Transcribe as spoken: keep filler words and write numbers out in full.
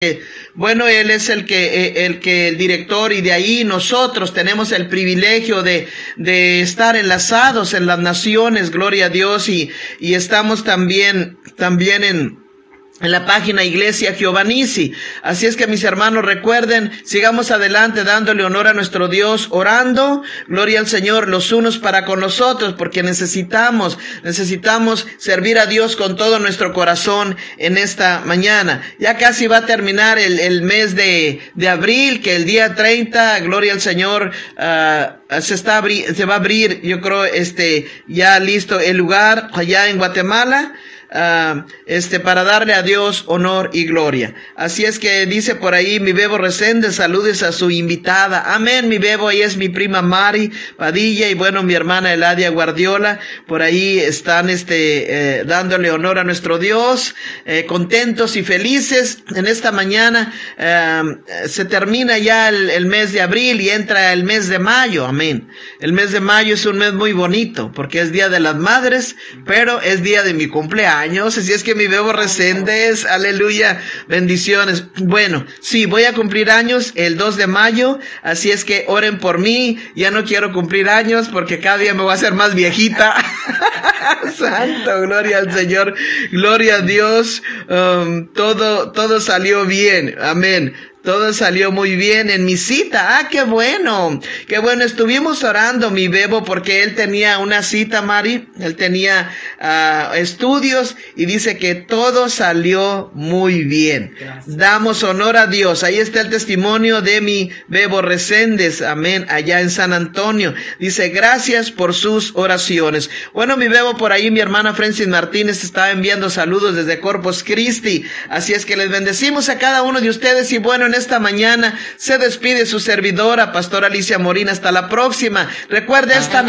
Bueno, él es el que, el que, el director, y de ahí nosotros tenemos el privilegio de, de estar enlazados en las naciones, gloria a Dios, y, y estamos también, también en, en la página Iglesia Jehová Nisi. Así es que, mis hermanos, recuerden, sigamos adelante dándole honor a nuestro Dios, orando, gloria al Señor, los unos para con los otros, porque necesitamos, necesitamos servir a Dios con todo nuestro corazón en esta mañana. Ya casi va a terminar el, el mes de, de abril, que el día treinta, gloria al Señor, uh, se está abri- se va a abrir, yo creo, este, ya listo el lugar allá en Guatemala. Uh, este, para darle a Dios honor y gloria. Así es que dice por ahí mi Bebo Resende, saludes a su invitada. Amén, mi Bebo, ahí es mi prima Mari Padilla, y bueno, mi hermana Eladia Guardiola, por ahí están, este, eh, dándole honor a nuestro Dios, eh, contentos y felices. En esta mañana, eh, se termina ya el, el mes de abril y entra el mes de mayo. Amén. El mes de mayo es un mes muy bonito, porque es Día de las Madres, pero es día de mi cumpleaños. Años, así es que mi Bebo Reséndez, aleluya, bendiciones. Bueno, sí, voy a cumplir años el dos de mayo, así es que oren por mí. Ya no quiero cumplir años porque cada día me voy a hacer más viejita. Santo, gloria al Señor, gloria a Dios. Um, todo, todo salió bien, amén. Todo salió muy bien en mi cita. Ah, qué bueno, qué bueno. Estuvimos orando, mi Bebo, porque él tenía una cita, Mari. Él tenía uh, estudios, y dice que todo salió muy bien. Gracias. Damos honor a Dios. Ahí está el testimonio de mi Bebo Reséndez, amén, allá en San Antonio. Dice, gracias por sus oraciones. Bueno, mi Bebo, por ahí mi hermana Francis Martínez estaba enviando saludos desde Corpus Christi. Así es que les bendecimos a cada uno de ustedes, y bueno, en esta mañana se despide su servidora, Pastora Alicia Morín. Hasta la próxima. Recuerde esta